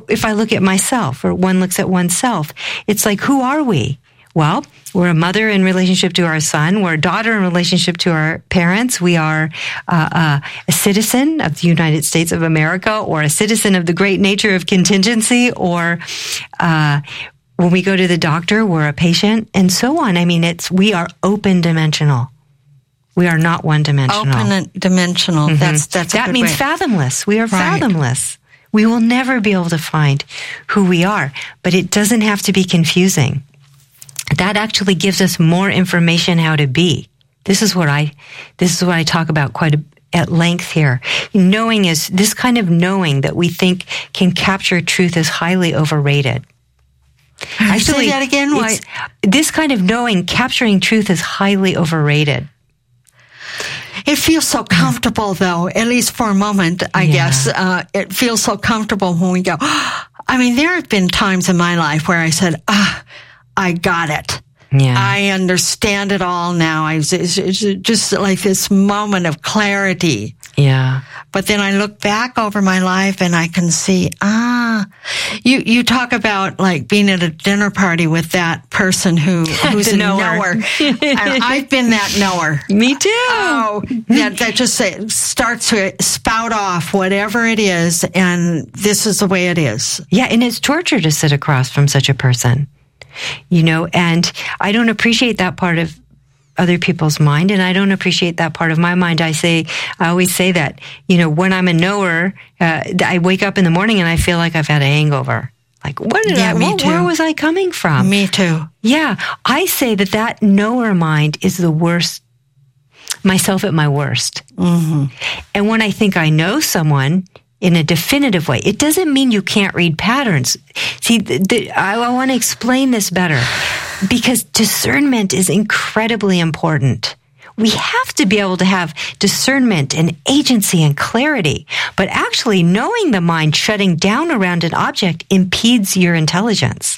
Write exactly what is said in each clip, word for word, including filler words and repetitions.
if I look at myself, or one looks at oneself, it's like, who are we? Well, we're a mother in relationship to our son. We're a daughter in relationship to our parents. We are uh, uh, a citizen of the United States of America, or a citizen of the great nature of contingency, or uh, when we go to the doctor, we're a patient, and so on. I mean, it's we are open dimensional. We are not one dimensional. Open dimensional. Mm-hmm. That's that's a that good means way. fathomless. We are Right. fathomless. We will never be able to find who we are, but it doesn't have to be confusing. That actually gives us more information how to be. This is what I, this is what I talk about quite a, at length here. Knowing is, this kind of knowing that we think can capture truth is highly overrated. Actually, say that again. Why? This kind of knowing, capturing truth is highly overrated. It feels so comfortable, though, at least for a moment, I Yeah. guess. Uh, it feels so comfortable when we go, I mean, there have been times in my life where I said, ah, I got it. Yeah. I understand it all now. I, it's, it's just like this moment of clarity. Yeah. But then I look back over my life and I can see, ah, you, you talk about like being at a dinner party with that person who, who's The a knower. knower. And I've been that knower. Me too. Oh, that, that just say, starts to spout off whatever it is. And this is the way it is. Yeah. And it's torture to sit across from such a person, you know, and I don't appreciate that part of other people's mind, and I don't appreciate that part of my mind. I say, I always say that, you know, when I'm a knower, uh, I wake up in the morning and I feel like I've had a hangover. Like, what did Yeah, I, me what, too. where was I coming from? Me too. Yeah. I say that that knower mind is the worst, myself at my worst. Mm-hmm. And when I think I know someone in a definitive way, it doesn't mean you can't read patterns. See, the, the, I, I want to explain this better, because discernment is incredibly important. We have to be able to have discernment and agency and clarity, but actually knowing the mind shutting down around an object impedes your intelligence.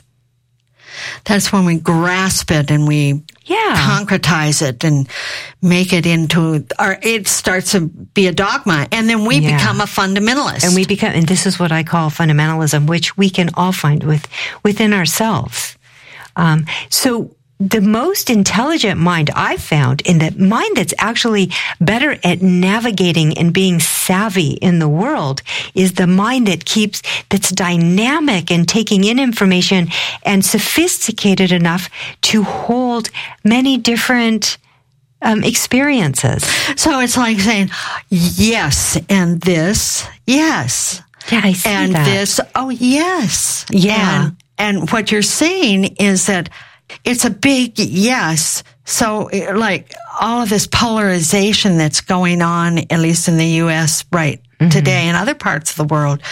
That's when we grasp it and we Yeah. concretize it and make it into, or it starts to be a dogma. And then we Yeah. become a fundamentalist. And we become, and this is what I call fundamentalism, which we can all find with, within ourselves. Um, so the most intelligent mind I've found, in the mind that's actually better at navigating and being savvy in the world, is the mind that keeps, that's dynamic and taking in information and sophisticated enough to hold many different um, experiences. So it's like saying, yes, and this, yes. Yeah, I see and that. this, oh, yes. Yeah. And, and what you're saying is that it's a big yes. So, like, all of this polarization that's going on, at least in the U S right mm-hmm. today and other parts of the world.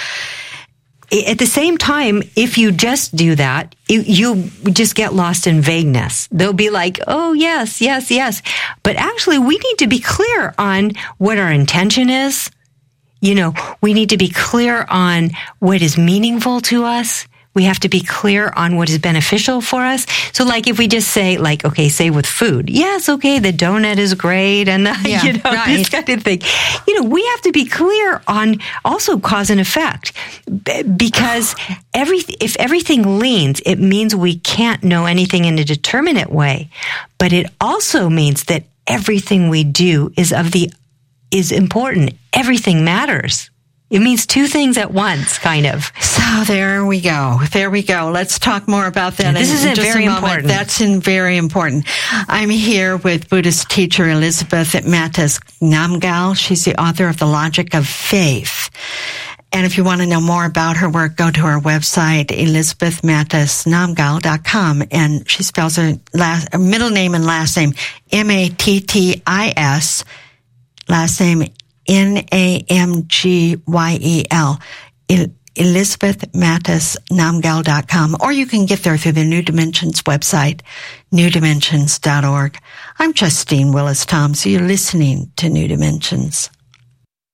At the same time, if you just do that, you, you just get lost in vagueness. They'll be like, oh, yes, yes, yes. But actually, we need to be clear on what our intention is. You know, we need to be clear on what is meaningful to us. We have to be clear on what is beneficial for us. So, like, if we just say, like, okay, say with food, yes, okay, the donut is great, and the, yeah, you know, right. this kind of thing. You know, we have to be clear on also cause and effect, because every if everything leans, it means we can't know anything in a determinate way, but it also means that everything we do is of the is important. Everything matters. It means two things at once, kind of. So there we go. There we go. Let's talk more about that. This is in just very a moment. important. That's in very important. I'm here with Buddhist teacher Elizabeth Mattes Namgyal. She's the author of The Logic of Faith. And if you want to know more about her work, go to her website, elizabeth mattes namgyal dot com. And she spells her last, her middle name and last name M A T T I S, last name N A M G Y E L, elizabeth mattes namgyal dot com. Or you can get there through the New Dimensions website, new dimensions dot org. I'm Justine Willis Toms. You're listening to New Dimensions.